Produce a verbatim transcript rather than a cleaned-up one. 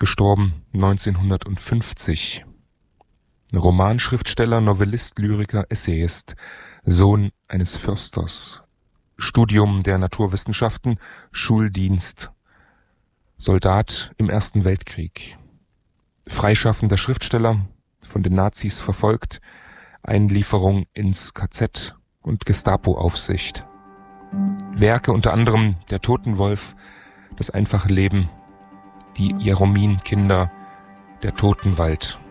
gestorben neunzehnhundertfünfzig. Romanschriftsteller, Novellist, Lyriker, Essayist, Sohn eines Försters. Studium der Naturwissenschaften, Schuldienst, Soldat im Ersten Weltkrieg. Freischaffender Schriftsteller, von den Nazis verfolgt, Einlieferung ins K Z und Gestapo-Aufsicht. Werke unter anderem Der Totenwolf, Das einfache Leben, Die Jeromin-Kinder, Der Totenwald.